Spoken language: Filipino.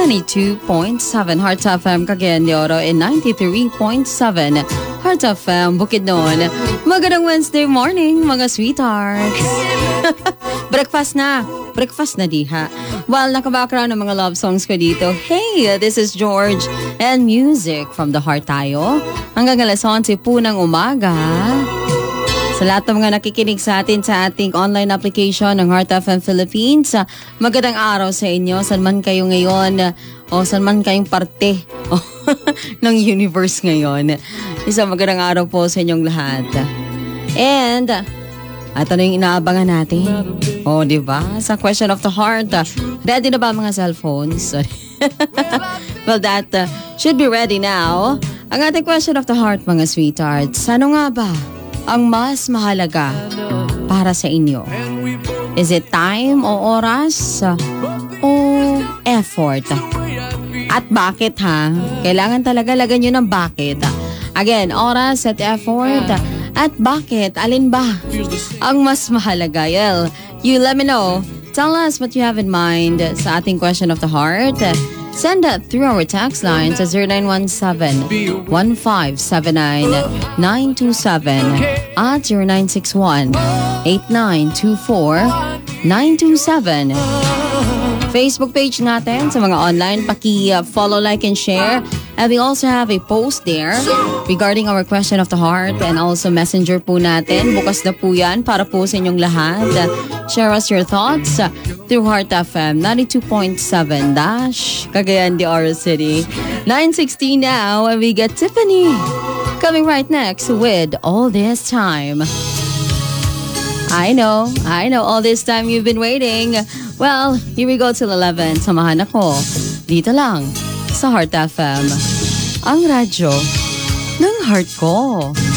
92.7 Heart FM Cagayan de Oro and 93.7 Heart FM Bukidnon. Magandang Wednesday morning mga sweethearts. Breakfast na. Breakfast na diha. While naka-background ng mga love songs ko dito. Hey, this is George and music from the heart tayo. Hanggang alas 11 po ng umaga. Sa lahat ng mga nakikinig sa atin sa ating online application ng Heart FM Philippines, magandang araw sa inyo. Saan man kayo ngayon o saan man kayong parte ng universe ngayon. Isang magandang araw po sa inyong lahat. And ito na yung inaabangan natin. O, diba? Sa question of the heart, ready na ba mga cellphones? Well, that should be ready now. Ang ating question of the heart, mga sweethearts. Ano nga ba ang mas mahalaga para sa inyo? Is it time o oras o effort? At bakit ha? Kailangan talaga lagyan nyo ng bakit. Again, oras at effort. At bakit? Alin ba ang mas mahalaga? Well, you let me know. Tell us what you have in mind sa ating question of the heart. Send that through our text line sa 0917-1579-927 at 0961-8924-927. Facebook page natin sa mga online, paki-follow, like, and share. And we also have a post there regarding our question of the heart and also messenger po natin. Bukas na po yan para po sa inyong lahat. Share us your thoughts through Heart FM 92.7 Cagayan de Oro City. 9:16 now and we get Tiffany coming right next with All This Time. I know, all this time you've been waiting. Well, here we go till 11. Samahan ako dito lang sa Heart FM, ang radyo ng heart ko.